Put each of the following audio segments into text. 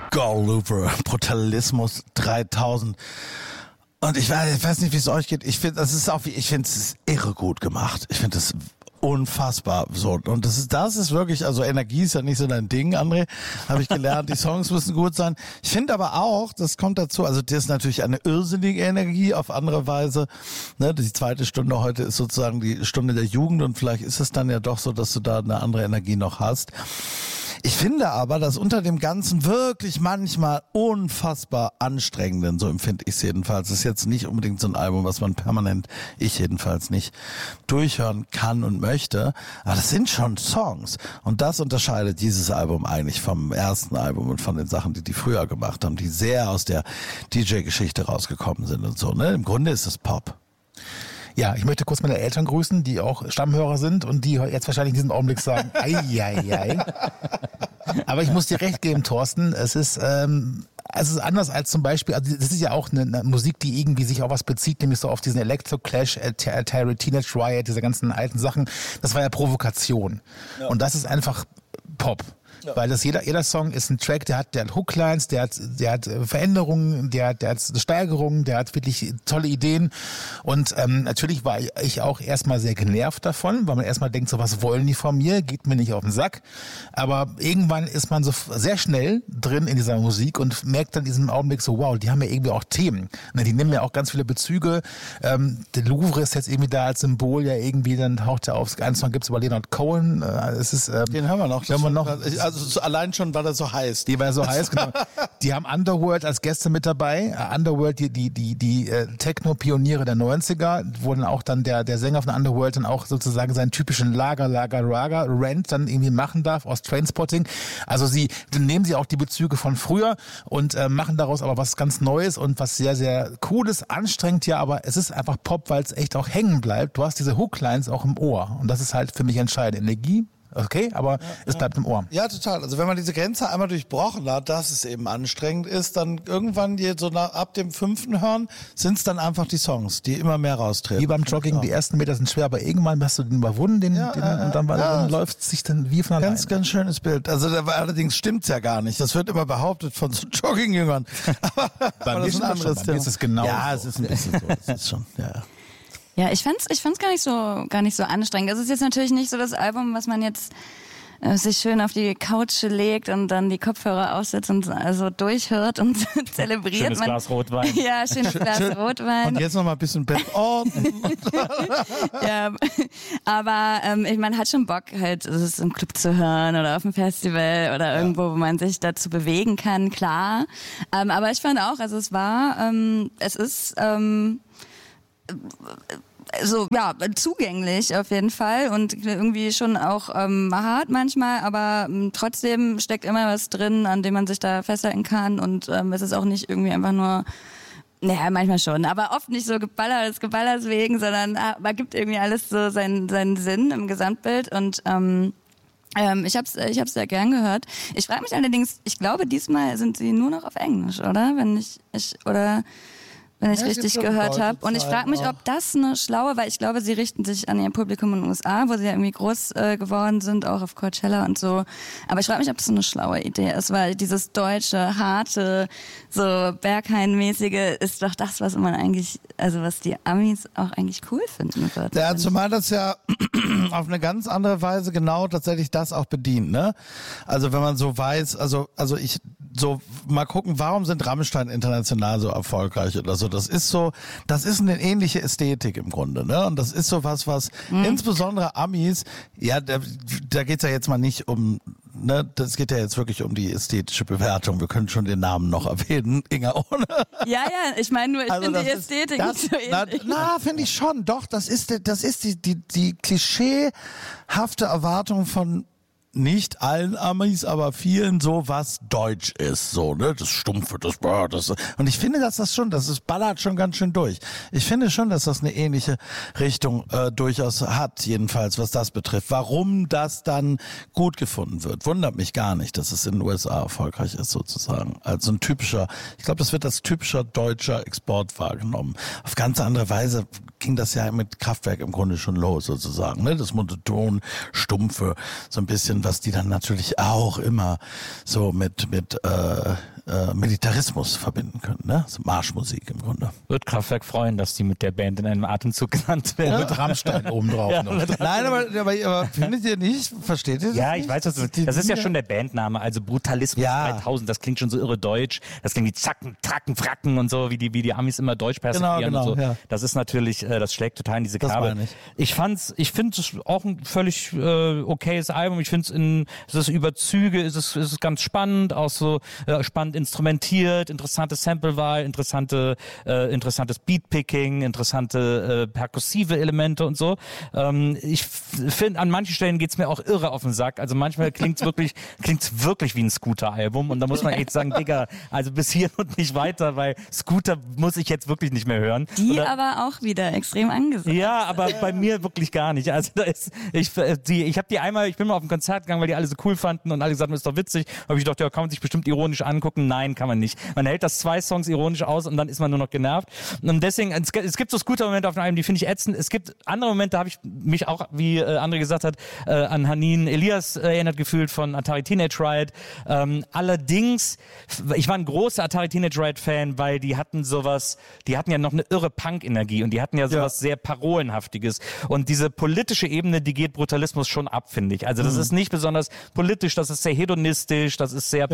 Gall-Looper, Brutalismus 3000. Und ich weiß nicht, wie es euch geht. Ich finde, es ist irre gut gemacht. Ich finde es unfassbar so. Und das ist wirklich, also Energie ist ja nicht so dein Ding, André, habe ich gelernt. Die Songs müssen gut sein. Ich finde aber auch, das kommt dazu, also das ist natürlich eine irrsinnige Energie auf andere Weise. Ne, die zweite Stunde heute ist sozusagen die Stunde der Jugend und vielleicht ist es dann ja doch so, dass du da eine andere Energie noch hast. Ich finde aber, dass unter dem Ganzen wirklich manchmal unfassbar anstrengenden, so empfinde ich es jedenfalls, ist jetzt nicht unbedingt so ein Album, was man permanent, ich jedenfalls nicht, durchhören kann und möchte, aber das sind schon Songs und das unterscheidet dieses Album eigentlich vom ersten Album und von den Sachen, die früher gemacht haben, die sehr aus der DJ-Geschichte rausgekommen sind und so, ne? Im Grunde ist es Pop. Ja, ich möchte kurz meine Eltern grüßen, die auch Stammhörer sind und die jetzt wahrscheinlich in diesem Augenblick sagen, ei. Aber ich muss dir recht geben, Thorsten, es ist anders als zum Beispiel, also das ist ja auch eine Musik, die irgendwie sich auf was bezieht, nämlich so auf diesen Electro-Clash, Terry, Teenage Riot, diese ganzen alten Sachen. Das war ja Provokation. Ja. Und das ist einfach Pop. Ja. Weil das jeder Song ist ein Track, der hat Hooklines, der hat Veränderungen, der hat Steigerungen, der hat wirklich tolle Ideen und natürlich war ich auch erstmal sehr genervt davon, weil man erstmal denkt, so was wollen die von mir, geht mir nicht auf den Sack, aber irgendwann ist man so sehr schnell drin in dieser Musik und merkt dann in diesem Augenblick so, wow, die haben ja irgendwie auch Themen, die nehmen ja auch ganz viele Bezüge, der Louvre ist jetzt irgendwie da als Symbol ja irgendwie, dann taucht er auf, einen Song gibt's über Leonard Cohen, es ist den hören wir noch. Also allein schon, weil er so heiß. Die war so heiß, genau. Die haben Underworld als Gäste mit dabei. Underworld, die Techno-Pioniere der 90er, wo dann auch dann der Sänger von Underworld dann auch sozusagen seinen typischen Lager-Rant dann irgendwie machen darf aus Trainspotting. Also dann nehmen sie auch die Bezüge von früher und machen daraus aber was ganz Neues und was sehr, sehr Cooles, anstrengend ja, aber es ist einfach Pop, weil es echt auch hängen bleibt. Du hast diese Hooklines auch im Ohr und das ist halt für mich entscheidend. Energie, okay, aber es bleibt im Ohr. Ja, total. Also wenn man diese Grenze einmal durchbrochen hat, dass es eben anstrengend ist, dann irgendwann ab dem 5. Hören sind es dann einfach die Songs, die immer mehr raustreten. Wie beim Jogging, die ersten Meter sind schwer, aber irgendwann hast du den überwunden, und dann läuft es sich dann wie von alleine. Ganz schönes Bild. Also allerdings stimmt's ja gar nicht. Das wird immer behauptet von so Jogging-Jüngern. Bei mir ist es genau ja, so. Es ist ein bisschen so. Das ist schon, ja. Ja, ich fand's gar nicht so anstrengend. Das ist jetzt natürlich nicht so das Album, was man jetzt sich schön auf die Couch legt und dann die Kopfhörer aufsetzt und also durchhört und zelebriert. Schönes Glas Rotwein. Ja, schönes Glas Rotwein. Und jetzt noch mal ein bisschen Bett ordnen. Ja, aber man hat schon Bock, halt es im Club zu hören oder auf dem Festival oder irgendwo, wo man sich dazu bewegen kann, klar. Aber ich fand auch, also es ist so, ja, zugänglich auf jeden Fall und irgendwie schon auch hart manchmal, aber trotzdem steckt immer was drin, an dem man sich da festhalten kann und es ist auch nicht irgendwie einfach nur, naja, manchmal schon, aber oft nicht so Geballers wegen, sondern man gibt irgendwie alles so seinen Sinn im Gesamtbild und ich hab's sehr gern gehört. Ich frage mich allerdings, ich glaube, diesmal sind sie nur noch auf Englisch, oder? Wenn ich richtig gehört habe. Und ich frage mich, ob das eine schlaue, weil ich glaube, sie richten sich an ihr Publikum in den USA, wo sie ja irgendwie groß geworden sind, auch auf Coachella und so. Aber ich frage mich, ob das eine schlaue Idee ist, weil dieses deutsche, harte, so Berghain-mäßige ist doch das, was man eigentlich, also was die Amis auch eigentlich cool finden würden. Ja, zumal das ja auf eine ganz andere Weise genau tatsächlich das auch bedient, ne? Also wenn man so weiß, also ich so mal gucken, warum sind Rammstein international so erfolgreich oder so? Das ist eine ähnliche Ästhetik im Grunde, ne? Und das ist so was insbesondere Amis, ja, da geht's ja jetzt mal nicht um, ne, das geht ja jetzt wirklich um die ästhetische Bewertung. Wir können schon den Namen noch erwähnen, Inga, ohne. Ja, ich meine nur, ich finde die Ästhetik nicht so ähnlich. Finde ich schon, doch, das ist die klischeehafte Erwartung von nicht allen Amis, aber vielen so, was deutsch ist, so, ne, das Stumpfe, das, und ich finde, dass das ballert schon ganz schön durch. Ich finde schon, dass das eine ähnliche Richtung durchaus hat, jedenfalls, was das betrifft. Warum das dann gut gefunden wird, wundert mich gar nicht, dass es in den USA erfolgreich ist, sozusagen. Also ich glaube, das wird als typischer deutscher Export wahrgenommen. Auf ganz andere Weise ging das ja mit Kraftwerk im Grunde schon los, sozusagen, ne, das monoton, stumpfe, so ein bisschen bisschen, was die dann natürlich auch immer so mit Militarismus verbinden können, ne? So Marschmusik im Grunde. Wird Kraftwerk freuen, dass die mit der Band in einem Atemzug genannt werden. Mit Rammstein obendrauf noch. Nein, aber findet ihr nicht? Versteht ihr das? Ja, nicht? ich weiß, das ist ja schon der Bandname, also Brutalismus 3000, das klingt schon so irre deutsch, das klingt wie Zacken, Tracken, Fracken und so, wie die Amis immer Deutsch persiflieren und so. Ja. Das ist natürlich, das schlägt total in diese Kerbe. Ich finde es auch ein völlig okayes Album, ich finde es ist über Züge, es ist ganz spannend, auch so spannend instrumentiert, interessante Samplewahl, interessantes Beatpicking, interessante perkussive Elemente und so. Ich finde, an manchen Stellen geht's mir auch irre auf den Sack. Also manchmal klingt's wirklich wie ein Scooter-Album und da muss man echt sagen, Digga, also bis hier und nicht weiter, weil Scooter muss ich jetzt wirklich nicht mehr hören. Aber auch wieder extrem angesagt. Ja, aber bei mir wirklich gar nicht. Also ich bin mal auf ein Konzert gegangen, weil die alle so cool fanden und alle gesagt haben, ist doch witzig. Da habe ich gedacht, ja, kann man sich bestimmt ironisch angucken. Nein, kann man nicht. Man hält das 2 Songs ironisch aus und dann ist man nur noch genervt. Und deswegen, es gibt so Scooter-Momente auf dem Album, die finde ich ätzend. Es gibt andere Momente, da habe ich mich auch, wie André gesagt hat, an Hanin Elias erinnert gefühlt von Atari Teenage Riot. Allerdings, ich war ein großer Atari Teenage Riot-Fan, weil die hatten ja noch eine irre Punk-Energie und die hatten ja sowas sehr Parolenhaftiges. Und diese politische Ebene, die geht Brutalismus schon ab, finde ich. Also das ist nicht besonders politisch, das ist sehr hedonistisch, das ist sehr,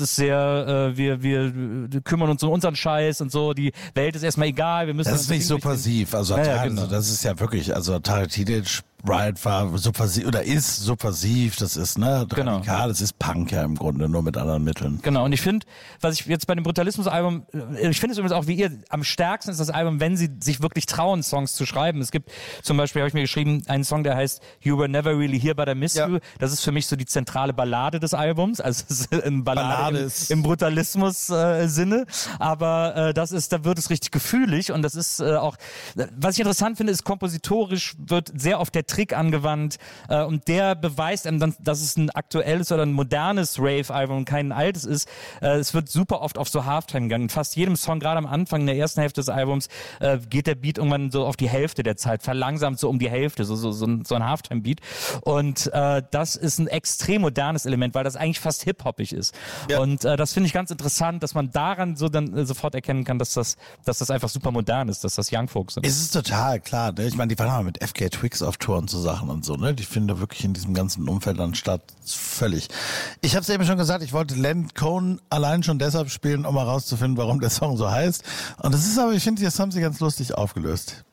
wir kümmern uns um unseren Scheiß und so, die Welt ist erstmal egal, wir müssen... Das ist nicht subversiv, also genau. Das ist ja wirklich, also Atari Teenage Riot war subversiv oder ist subversiv, das ist radikal, das ist Punk ja im Grunde, nur mit anderen Mitteln. Genau, und ich finde, was ich jetzt bei dem Brutalismus-Album, ich finde es übrigens auch wie ihr, am stärksten ist das Album, wenn sie sich wirklich trauen, Songs zu schreiben. Es gibt zum Beispiel, habe ich mir geschrieben, einen Song, der heißt You Were Never Really Here But I Miss You. Das ist für mich so die zentrale Ballade des Albums, also es ist eine Ballade im Brutalismus-Sinne, aber da wird es richtig gefühlig und das ist auch, was ich interessant finde, ist kompositorisch wird sehr oft der Trick angewandt und der beweist einem dann, dass es ein aktuelles oder ein modernes Rave-Album und kein altes ist. Es wird super oft auf so Halftime gegangen. In fast jedem Song, gerade am Anfang in der ersten Hälfte des Albums, geht der Beat irgendwann so auf die Hälfte der Zeit, verlangsamt so um die Hälfte, so ein Halftime-Beat. Und das ist ein extrem modernes Element, weil das eigentlich fast hip-hoppig ist. Ja. Und das finde ich ganz interessant, dass man daran so dann sofort erkennen kann, dass das einfach super modern ist, dass das Young Folks sind. Es ist total klar, ne? Ich meine, die waren mal mit FK Twigs auf Tour und so Sachen und so, ne? Die finden da wirklich in diesem ganzen Umfeld dann statt. Völlig. Ich habe es eben schon gesagt, ich wollte Len Cohn allein schon deshalb spielen, um mal rauszufinden, warum der Song so heißt. Und das ist aber, ich finde, das haben sie ganz lustig aufgelöst.